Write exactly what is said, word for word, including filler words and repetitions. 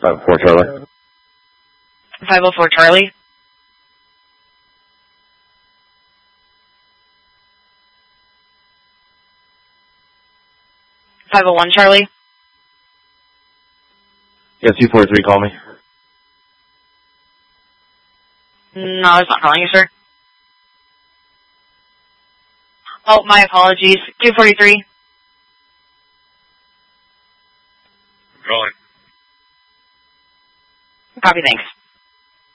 five four Charlie. five oh four Charlie. five oh one Charlie. Yeah, two four three, call me. No, it's not calling you, sir. Oh, my apologies. two forty-three. Calling. Copy, thanks.